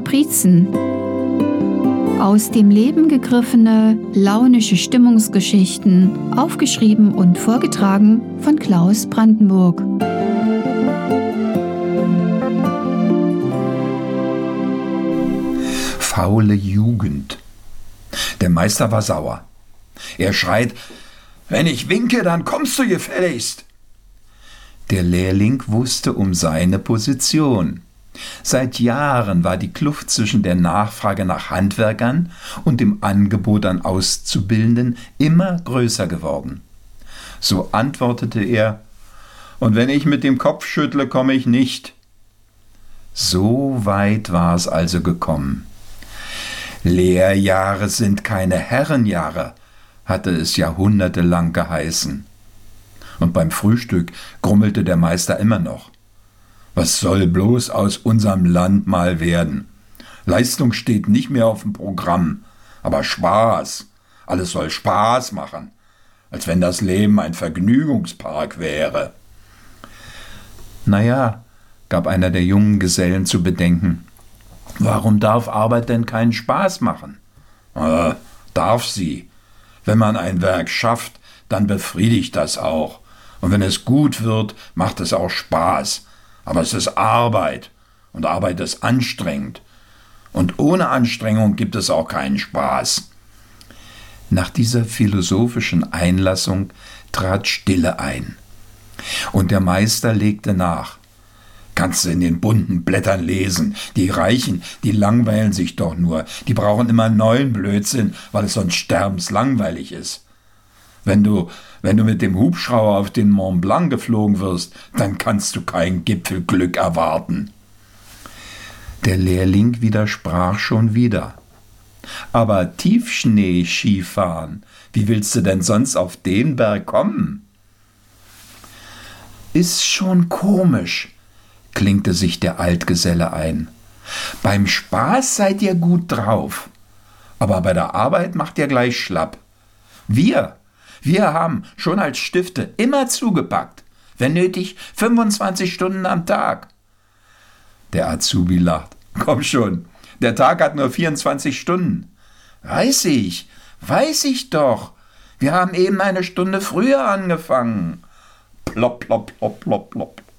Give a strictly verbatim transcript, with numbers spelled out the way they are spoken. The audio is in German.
Kaprizen. Aus dem Leben gegriffene, launische Stimmungsgeschichten, aufgeschrieben und vorgetragen von Klaus Brandenburg. Faule Jugend. Der Meister war sauer. Er schreit: »Wenn ich winke, dann kommst du gefälligst!« Der Lehrling wusste um seine Position. Seit Jahren war die Kluft zwischen der Nachfrage nach Handwerkern und dem Angebot an Auszubildenden immer größer geworden. So antwortete er: »Und wenn ich mit dem Kopf schüttle, komme ich nicht.« So weit war es also gekommen. Lehrjahre sind keine Herrenjahre, hatte es jahrhundertelang geheißen. Und beim Frühstück grummelte der Meister immer noch: »Was soll bloß aus unserem Land mal werden? Leistung steht nicht mehr auf dem Programm, aber Spaß, alles soll Spaß machen, als wenn das Leben ein Vergnügungspark wäre.« »Naja«, gab einer der jungen Gesellen zu bedenken, »warum darf Arbeit denn keinen Spaß machen?« »Äh, darf sie. Wenn man ein Werk schafft, dann befriedigt das auch. Und wenn es gut wird, macht es auch Spaß. Aber es ist Arbeit. Und Arbeit ist anstrengend. Und ohne Anstrengung gibt es auch keinen Spaß.« Nach dieser philosophischen Einlassung trat Stille ein. Und der Meister legte nach: »Kannst du in den bunten Blättern lesen. Die Reichen, die langweilen sich doch nur. Die brauchen immer neuen Blödsinn, weil es sonst sterbenslangweilig ist. Wenn du, wenn du mit dem Hubschrauber auf den Mont Blanc geflogen wirst, dann kannst du kein Gipfelglück erwarten.« Der Lehrling widersprach schon wieder: »Aber Tiefschnee-Skifahren, wie willst du denn sonst auf den Berg kommen?« »Ist schon komisch«, klinkte sich der Altgeselle ein. »Beim Spaß seid ihr gut drauf, aber bei der Arbeit macht ihr gleich schlapp. Wir, wir haben schon als Stifte immer zugepackt, wenn nötig fünfundzwanzig Stunden am Tag.« Der Azubi lacht: »Komm schon, der Tag hat nur vierundzwanzig Stunden.« »Weiß ich, weiß ich doch. Wir haben eben eine Stunde früher angefangen.« Plopp, plopp, plopp, plopp, plopp.